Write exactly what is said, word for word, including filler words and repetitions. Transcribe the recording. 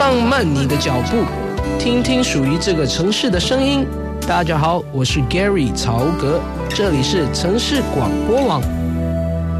放慢你的脚步，听听属于这个城市的声音。大家好，我是 Gary 曹格，这里是城市广播网